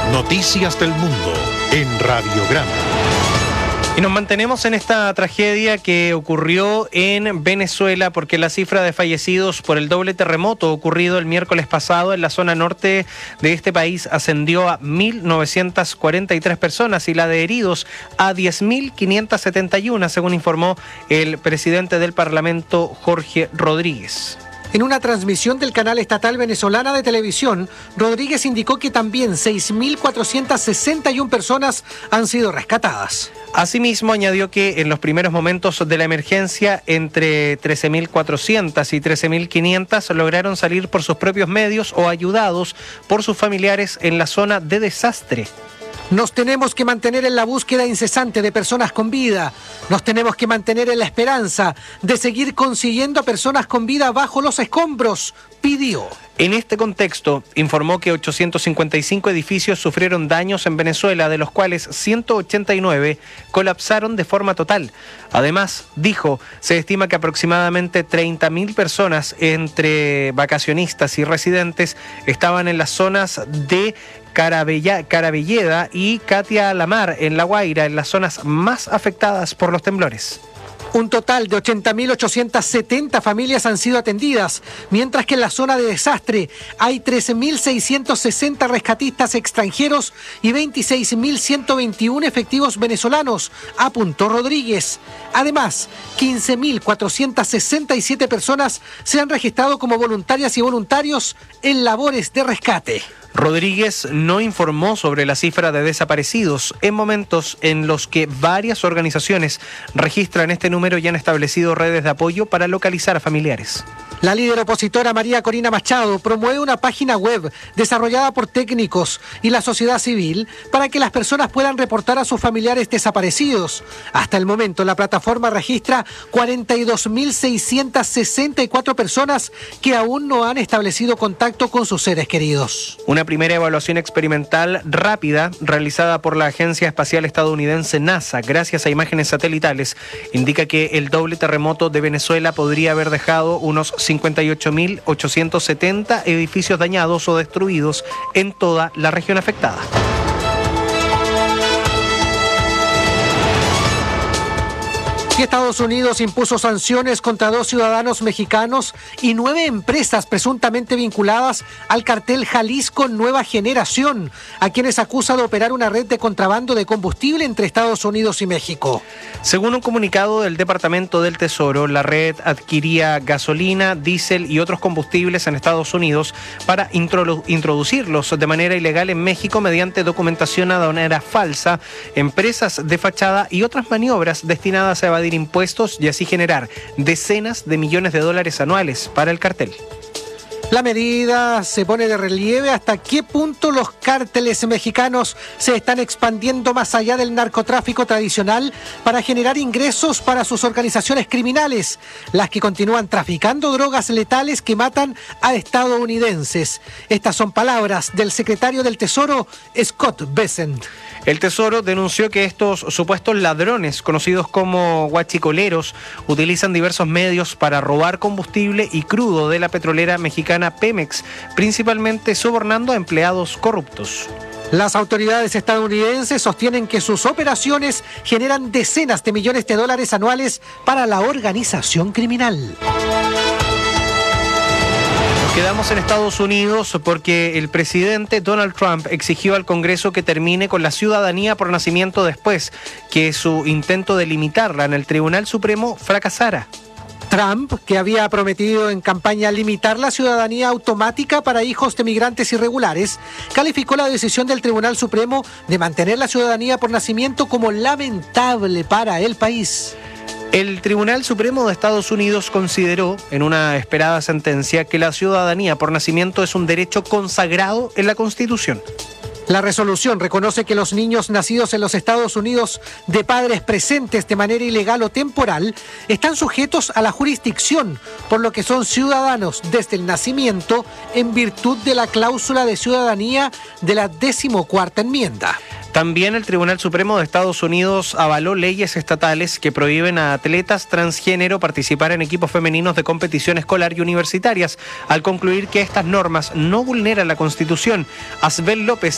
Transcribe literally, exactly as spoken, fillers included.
Noticias del Mundo en Radiograma. Y nos mantenemos en esta tragedia que ocurrió en Venezuela porque la cifra de fallecidos por el doble terremoto ocurrido el miércoles pasado en la zona norte de este país ascendió a mil novecientas cuarenta y tres personas y la de heridos a diez mil quinientas setenta y uno, según informó el presidente del Parlamento, Jorge Rodríguez. En una transmisión del canal estatal venezolana de televisión, Rodríguez indicó que también seis mil cuatrocientas sesenta y una personas han sido rescatadas. Asimismo, añadió que en los primeros momentos de la emergencia, entre trece mil cuatrocientas y trece mil quinientas lograron salir por sus propios medios o ayudados por sus familiares en la zona de desastre. Nos tenemos que mantener en la búsqueda incesante de personas con vida. Nos tenemos que mantener en la esperanza de seguir consiguiendo a personas con vida bajo los escombros, pidió. En este contexto, informó que ochocientos cincuenta y cinco edificios sufrieron daños en Venezuela, de los cuales ciento ochenta y nueve colapsaron de forma total. Además, dijo, se estima que aproximadamente treinta mil personas, entre vacacionistas y residentes, estaban en las zonas de Carabella, Carabelleda y Catia Lamar, en La Guaira, en las zonas más afectadas por los temblores. Un total de ochenta mil ochocientas setenta familias han sido atendidas, mientras que en la zona de desastre hay trece mil seiscientos sesenta rescatistas extranjeros y veintiséis mil ciento veintiuno efectivos venezolanos, apuntó Rodríguez. Además, quince mil cuatrocientas sesenta y siete personas se han registrado como voluntarias y voluntarios en labores de rescate. Rodríguez no informó sobre la cifra de desaparecidos en momentos en los que varias organizaciones registran este número y han establecido redes de apoyo para localizar a familiares. La líder opositora María Corina Machado promueve una página web desarrollada por técnicos y la sociedad civil para que las personas puedan reportar a sus familiares desaparecidos. Hasta el momento, la plataforma registra cuarenta y dos mil seiscientas sesenta y cuatro personas que aún no han establecido contacto con sus seres queridos. Una primera evaluación experimental rápida realizada por la Agencia Espacial Estadounidense NASA, gracias a imágenes satelitales, indica que el doble terremoto de Venezuela podría haber dejado unos cincuenta y ocho mil ochocientos setenta edificios dañados o destruidos en toda la región afectada. Estados Unidos impuso sanciones contra dos ciudadanos mexicanos y nueve empresas presuntamente vinculadas al cartel Jalisco Nueva Generación, a quienes acusa de operar una red de contrabando de combustible entre Estados Unidos y México. Según un comunicado del Departamento del Tesoro, la red adquiría gasolina, diésel y otros combustibles en Estados Unidos para introdu- introducirlos de manera ilegal en México mediante documentación aduanera falsa, empresas de fachada y otras maniobras destinadas a evadir impuestos y así generar decenas de millones de dólares anuales para el cartel. La medida se pone de relieve hasta qué punto los cárteles mexicanos se están expandiendo más allá del narcotráfico tradicional para generar ingresos para sus organizaciones criminales, las que continúan traficando drogas letales que matan a estadounidenses. Estas son palabras del secretario del Tesoro, Scott Bessent. El Tesoro denunció que estos supuestos ladrones, conocidos como huachicoleros, utilizan diversos medios para robar combustible y crudo de la petrolera mexicana Pemex, principalmente sobornando a empleados corruptos. Las autoridades estadounidenses sostienen que sus operaciones generan decenas de millones de dólares anuales para la organización criminal. Quedamos en Estados Unidos porque el presidente Donald Trump exigió al Congreso que termine con la ciudadanía por nacimiento después que su intento de limitarla en el Tribunal Supremo fracasara. Trump, que había prometido en campaña limitar la ciudadanía automática para hijos de migrantes irregulares, calificó la decisión del Tribunal Supremo de mantener la ciudadanía por nacimiento como lamentable para el país. El Tribunal Supremo de Estados Unidos consideró, en una esperada sentencia, que la ciudadanía por nacimiento es un derecho consagrado en la Constitución. La resolución reconoce que los niños nacidos en los Estados Unidos de padres presentes de manera ilegal o temporal están sujetos a la jurisdicción, por lo que son ciudadanos desde el nacimiento en virtud de la cláusula de ciudadanía de la decimocuarta enmienda. También el Tribunal Supremo de Estados Unidos avaló leyes estatales que prohíben a atletas transgénero participar en equipos femeninos de competición escolar y universitarias, al concluir que estas normas no vulneran la Constitución. Asbel López